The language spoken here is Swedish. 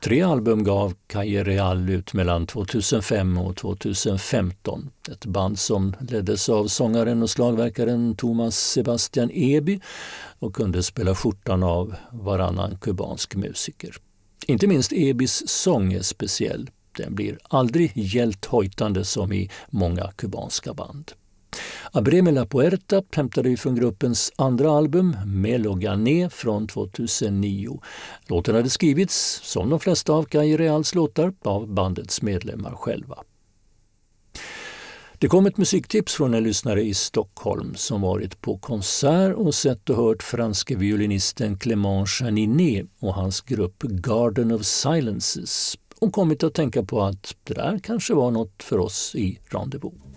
3 album gav Calle Real ut mellan 2005 och 2015. Ett band som leddes av sångaren och slagverkaren Thomas Sebastian Eby och kunde spela skjortan av varannan kubansk musiker. Inte minst Ebys sång är speciell. Den blir aldrig hjälthojtande som i många kubanska band. Abreme la Puerta hämtade vi från gruppens andra album Melo Gané från 2009. Låten hade skrivits, som de flesta av Calle Reals låtar, av bandets medlemmar själva. Det kom ett musiktips från en lyssnare i Stockholm som varit på konsert och sett och hört franske violinisten Clément Janinet och hans grupp Garden of Silences och kommit att tänka på att det där kanske var något för oss i Rendezvous.